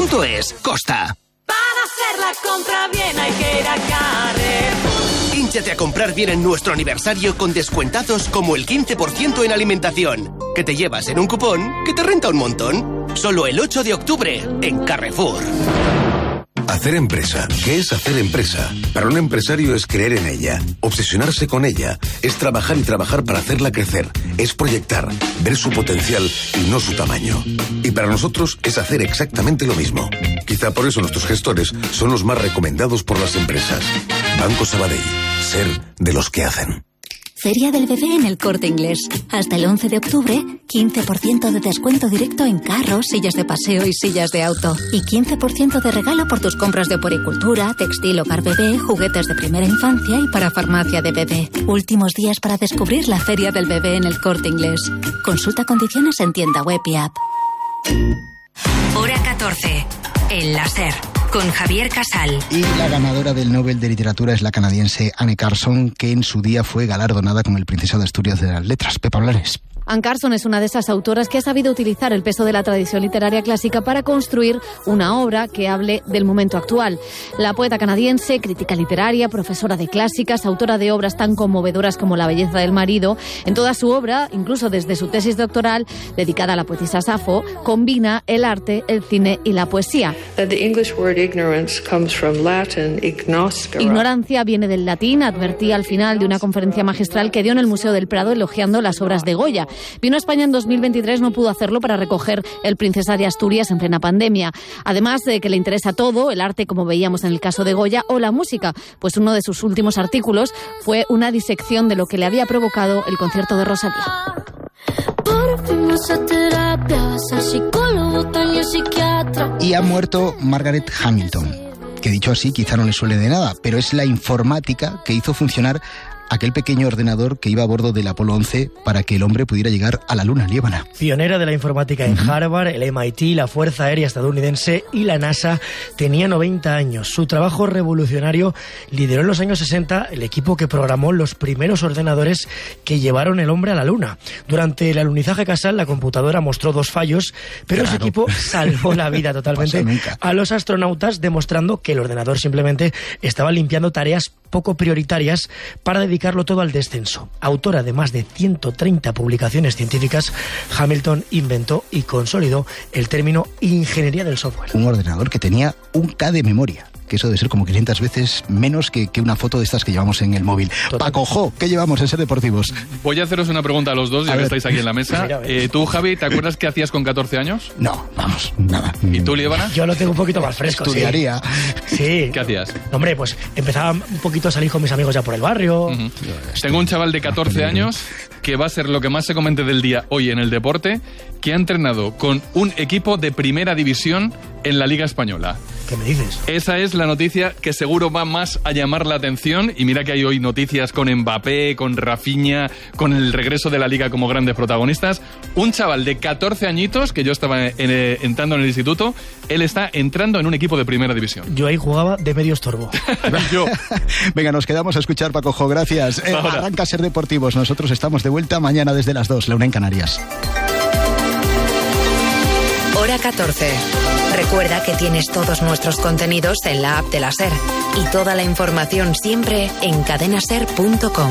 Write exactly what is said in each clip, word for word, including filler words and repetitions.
punto es. Costa. Para hacer la compra bien hay que ir a Carrefour. Hínchate a comprar bien en nuestro aniversario con descuentazos como el quince por ciento en alimentación, que te llevas en un cupón que te renta un montón. Solo el ocho de octubre en Carrefour. Hacer empresa. ¿Qué es hacer empresa? Para un empresario es creer en ella, obsesionarse con ella, es trabajar y trabajar para hacerla crecer, es proyectar, ver su potencial y no su tamaño. Y para nosotros es hacer exactamente lo mismo. Quizá por eso nuestros gestores son los más recomendados por las empresas. Banco Sabadell. Ser de los que hacen. Feria del Bebé en El Corte Inglés. Hasta el once de octubre, quince por ciento de descuento directo en carros, sillas de paseo y sillas de auto. Y quince por ciento de regalo por tus compras de puericultura, textil, hogar bebé, juguetes de primera infancia y para farmacia de bebé. Últimos días para descubrir la Feria del Bebé en El Corte Inglés. Consulta condiciones en tienda web y app. Hora catorce. El láser. Con Javier Casal. Y la ganadora del Nobel de Literatura es la canadiense Anne Carson, que en su día fue galardonada con el Princesa de Asturias de las Letras. Pepa Blanes. Anne Carson es una de esas autoras que ha sabido utilizar el peso de la tradición literaria clásica para construir una obra que hable del momento actual. La poeta canadiense, crítica literaria, profesora de clásicas, autora de obras tan conmovedoras como La belleza del marido, en toda su obra, incluso desde su tesis doctoral dedicada a la poetisa Safo, combina el arte, el cine y la poesía. Ignorancia viene del latín, advertí al final de una conferencia magistral que dio en el Museo del Prado elogiando las obras de Goya. Vino a España en dos mil veintitrés, no pudo hacerlo para recoger el Princesa de Asturias en plena pandemia. Además de que le interesa todo, el arte, como veíamos en el caso de Goya, o la música, pues uno de sus últimos artículos fue una disección de lo que le había provocado el concierto de Rosalía. Y ha muerto Margaret Hamilton, que dicho así quizá no le suele de nada, pero es la informática que hizo funcionar aquel pequeño ordenador que iba a bordo del Apolo once para que el hombre pudiera llegar a la Luna, Líbana. Pionera de la informática en uh-huh. Harvard, el M I T, la Fuerza Aérea Estadounidense y la NASA, tenía noventa años. Su trabajo revolucionario lideró en los años sesenta el equipo que programó los primeros ordenadores que llevaron el hombre a la Luna. Durante el alunizaje casal, la computadora mostró dos fallos, pero claro. Ese equipo salvó la vida totalmente a los astronautas, demostrando que el ordenador simplemente estaba limpiando tareas poco prioritarias para dedicarlo todo al descenso. Autora de más de ciento treinta publicaciones científicas, Hamilton inventó y consolidó el término ingeniería del software. Un ordenador que tenía un K de memoria, que eso debe ser como quinientas veces menos que, que una foto de estas que llevamos en el móvil. Total. Paco Jo, ¿qué llevamos en Ser Deportivos? Voy a haceros una pregunta a los dos, ya a que ver. Estáis aquí en la mesa. Mira, eh, ¿Tú, Javi, te acuerdas qué hacías con catorce años? No, vamos, nada. ¿Y tú, Líbana? Yo lo tengo un poquito más fresco. Estudiaría. Sí. sí. ¿Qué hacías? Hombre, pues empezaba un poquito a salir con mis amigos ya por el barrio. Uh-huh. Tengo un chaval de catorce años que va a ser lo que más se comente del día hoy en el deporte, que ha entrenado con un equipo de primera división en la Liga Española. ¿Qué me dices? Esa es la noticia que seguro va más a llamar la atención, y mira que hay hoy noticias con Mbappé, con Rafinha, con el regreso de la Liga como grandes protagonistas. Un chaval de catorce añitos, que yo estaba en, eh, entrando en el instituto, él está entrando en un equipo de primera división. Yo ahí jugaba de medio estorbo. yo. Venga, nos quedamos a escuchar, Paco Jo, gracias. Eh, arranca Ser Deportivos, nosotros estamos de vuelta mañana desde las dos, la una en Canarias. Hora catorce. Recuerda que tienes todos nuestros contenidos en la app de la SER y toda la información siempre en cadena ser punto com.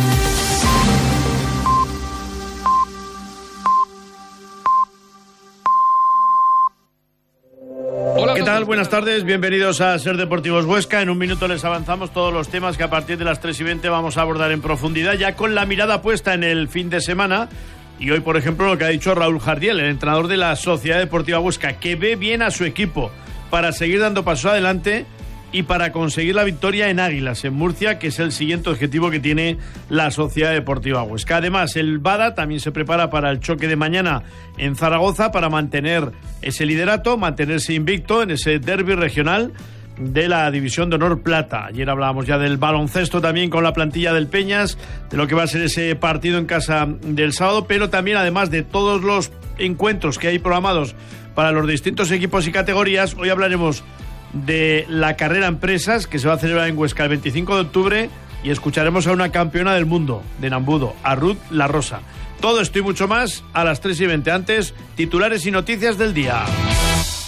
Hola, ¿qué tal? Buenas tardes, bienvenidos a Ser Deportivos Huesca. En un minuto les avanzamos todos los temas que a partir de las tres y veinte vamos a abordar en profundidad, ya con la mirada puesta en el fin de semana. Y hoy, por ejemplo, lo que ha dicho Raúl Jardiel, el entrenador de la Sociedad Deportiva Huesca, que ve bien a su equipo para seguir dando paso adelante y para conseguir la victoria en Águilas, en Murcia, que es el siguiente objetivo que tiene la Sociedad Deportiva Huesca. Además, el Bada también se prepara para el choque de mañana en Zaragoza para mantener ese liderato, mantenerse invicto en ese derbi regional de la División de Honor Plata. Ayer hablábamos ya del baloncesto también con la plantilla del Peñas, de lo que va a ser ese partido en casa del sábado, pero también además de todos los encuentros que hay programados para los distintos equipos y categorías. Hoy hablaremos de la carrera Empresas, que se va a celebrar en Huesca el veinticinco de octubre, y escucharemos a una campeona del mundo de Nambudo, a Ruth La Rosa. Todo esto y mucho más a las tres y veinte. Antes, titulares y noticias del día.